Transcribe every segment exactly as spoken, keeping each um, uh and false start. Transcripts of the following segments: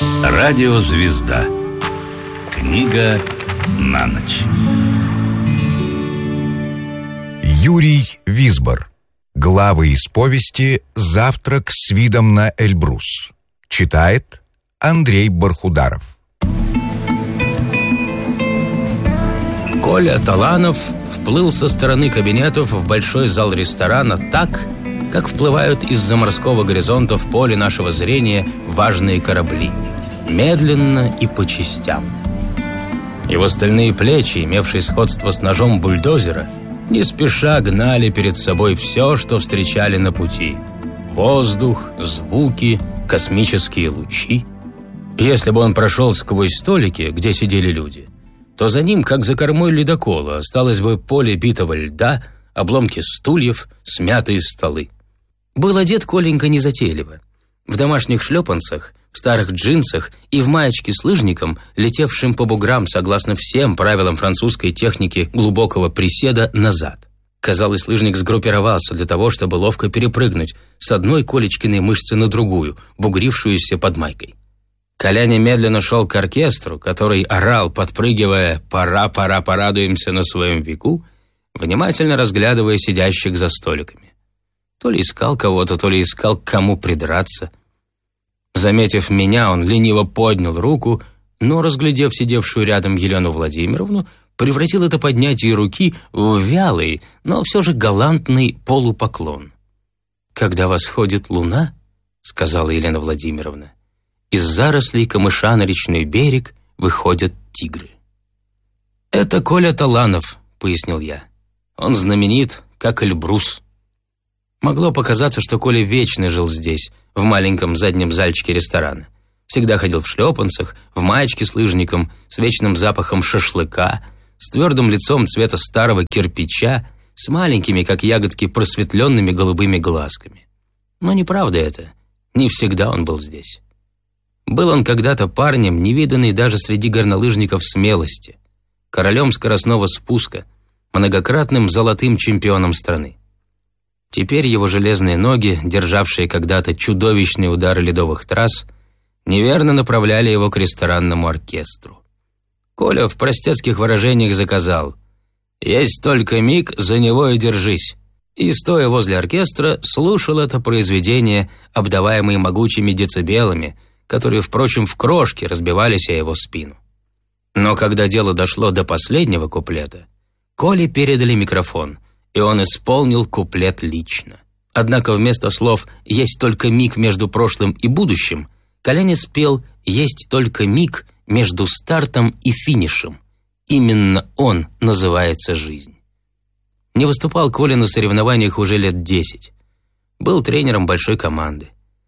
Радиозвезда. Книга на ночь. Юрий Висбор. Главы из повести «Завтрак с видом на Эльбрус». Читает Андрей Бархударов. Коля Таланов вплыл со стороны кабинетов в большой зал ресторана так, как вплывают из-за морского горизонта в поле нашего зрения важные корабли. Медленно и по частям. Его стальные плечи, имевшие сходство с ножом бульдозера, не спеша гнали перед собой все, что встречали на пути. Воздух, звуки, космические лучи. Если бы он прошел сквозь столики, где сидели люди, то за ним, как за кормой ледокола, осталось бы поле битого льда, обломки стульев, смятые столы. Был одет Коленька незатейливо. В домашних шлепанцах, в старых джинсах и в маечке с лыжником, летевшим по буграм согласно всем правилам французской техники глубокого приседа назад. Казалось, лыжник сгруппировался для того, чтобы ловко перепрыгнуть с одной Колечкиной мышцы на другую, бугрившуюся под майкой. Коляня медленно шел к оркестру, который орал, подпрыгивая «Пора, пора, порадуемся на своем веку», внимательно разглядывая сидящих за столиками. То ли искал кого-то, то ли искал к кому придраться. Заметив меня, он лениво поднял руку, но, разглядев сидевшую рядом Елену Владимировну, превратил это поднятие руки в вялый, но все же галантный полупоклон. «Когда восходит луна, — сказала Елена Владимировна, — из зарослей камыша на речной берег выходят тигры». «Это Коля Таланов», — пояснил я. «Он знаменит, как Эльбрус». Могло показаться, что Коля вечно жил здесь, в маленьком заднем зальчике ресторана. Всегда ходил в шлепанцах, в маечке с лыжником, с вечным запахом шашлыка, с твердым лицом цвета старого кирпича, с маленькими, как ягодки, просветленными голубыми глазками. Но неправда это. Не всегда он был здесь. Был он когда-то парнем, невиданный даже среди горнолыжников смелости, королем скоростного спуска, многократным золотым чемпионом страны. Теперь его железные ноги, державшие когда-то чудовищные удары ледовых трасс, неверно направляли его к ресторанному оркестру. Коля в простецких выражениях заказал: «Есть только миг, за него и держись», и, стоя возле оркестра, слушал это произведение, обдаваемое могучими децибелами, которые, впрочем, в крошки разбивались о его спину. Но когда дело дошло до последнего куплета, Коле передали микрофон, и он исполнил куплет лично. Однако вместо слов «есть только миг между прошлым и будущим» Коляня спел «есть только миг между стартом и финишем». Именно он называется жизнь. Не выступал Коля на соревнованиях уже лет десять. Был тренером большой команды.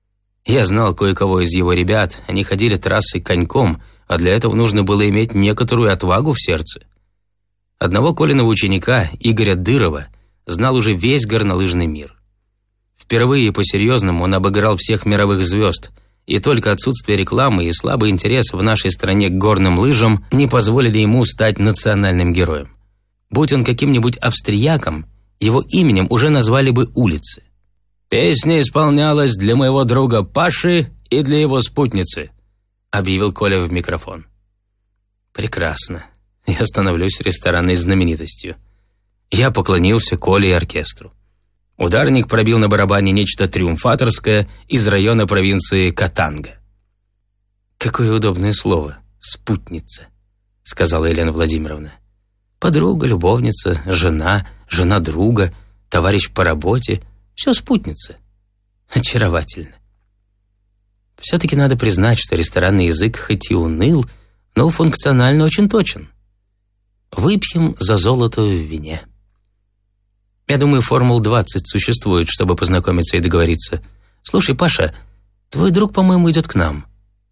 Я знал кое-кого из его ребят, они ходили трассой коньком, а для этого нужно было иметь некоторую отвагу в сердце. Одного Колиного ученика, Игоря Дырова, знал уже весь горнолыжный мир. Впервые по-серьезному он обыграл всех мировых звезд, и только отсутствие рекламы и слабый интерес в нашей стране к горным лыжам не позволили ему стать национальным героем. Будь он каким-нибудь австрияком, его именем уже назвали бы улицы. «Песня исполнялась для моего друга Паши и для его спутницы», объявил Коля в микрофон. «Прекрасно. Я становлюсь ресторанной знаменитостью». Я поклонился Коле и оркестру. Ударник пробил на барабане нечто триумфаторское из района провинции Катанга. «Какое удобное слово — спутница», — сказала Елена Владимировна. «Подруга, любовница, жена, жена друга, товарищ по работе — все спутница. Очаровательно». Все-таки надо признать, что ресторанный язык хоть и уныл, но функционально очень точен. Выпьем за золото в вине. Я думаю, формул двадцать существует, чтобы познакомиться и договориться. Слушай, Паша, твой друг, по-моему, идет к нам.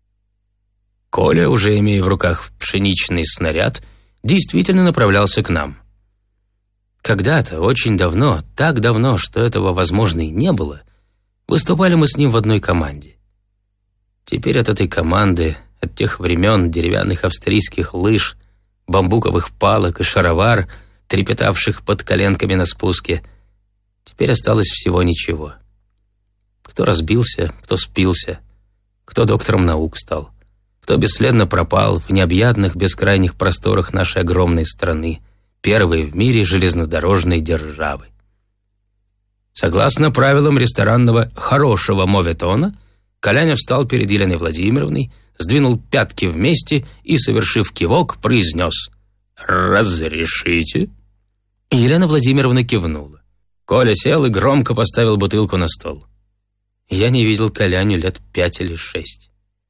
Коля, уже имея в руках пшеничный снаряд, действительно направлялся к нам. Когда-то, очень давно, так давно, что этого, возможно, и не было, выступали мы с ним в одной команде. Теперь от этой команды, от тех времен деревянных австрийских лыж, бамбуковых палок и шаровар, трепетавших под коленками на спуске, теперь осталось всего ничего. Кто разбился, кто спился, кто доктором наук стал. кто бесследно пропал в необъятных бескрайних просторах нашей огромной страны, первой в мире железнодорожной державы. Согласно правилам ресторанного хорошего моветона, Коляня встал перед Еленой Владимировной, сдвинул пятки вместе и, совершив кивок, произнес: «Разрешите?» Елена Владимировна кивнула. Коля сел и громко поставил бутылку на стол. Я не видел Коляню лет пять или шесть.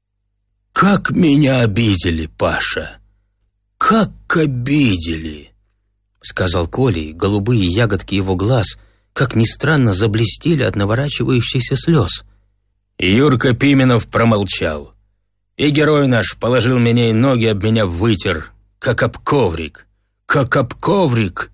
«Как меня обидели, Паша! Как обидели!» — сказал Коля, и голубые ягодки его глаз, как ни странно, заблестели от наворачивающихся слез. Юрка Пименов промолчал. И герой наш положил меня и ноги об меня вытер, как об коврик, как об коврик.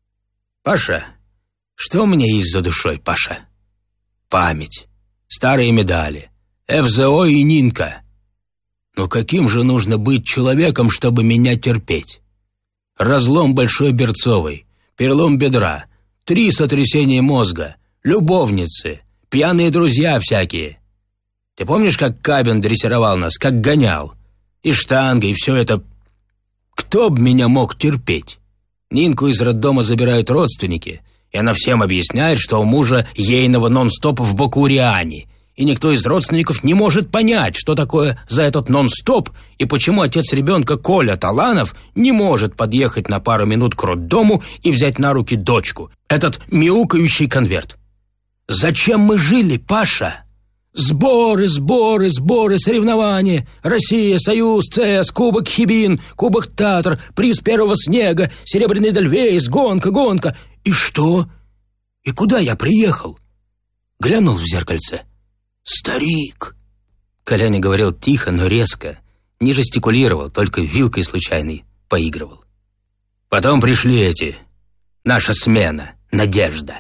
Паша, что у меня есть за душой, Паша? Память, старые медали, эф зэ о и Нинка. Но каким же нужно быть человеком, чтобы меня терпеть? Разлом большой берцовой, перелом бедра, три сотрясения мозга, любовницы, пьяные друзья всякие. Ты помнишь, как Кабин дрессировал нас, как гонял? И штанга, и все это. Кто б меня мог терпеть? Нинку из роддома забирают родственники, и она всем объясняет, что у мужа ейного нон-стоп в Бакуриане, и никто из родственников не может понять, что такое за этот нон-стоп, и почему отец ребенка Коля Таланов не может подъехать на пару минут к роддому и взять на руки дочку, этот мяукающий конверт. Зачем мы жили, Паша? Сборы, сборы, сборы, соревнования. Россия, Союз, ЦС, Кубок Хибин, Кубок Татр, приз первого снега, Серебряный Эдельвейс, гонка, гонка. И что? И куда я приехал? Глянул в зеркальце. Старик. Коляня говорил тихо, но резко. Не жестикулировал, только вилкой случайной поигрывал. Потом пришли эти. Наша смена, Надежда.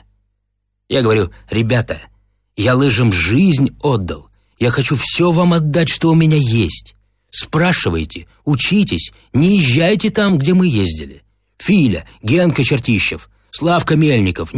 Я говорю: ребята, я лыжам жизнь отдал. Я хочу все вам отдать, что у меня есть. Спрашивайте, учитесь, не езжайте там, где мы ездили. Филя, Генка Чертищев, Славка Мельников,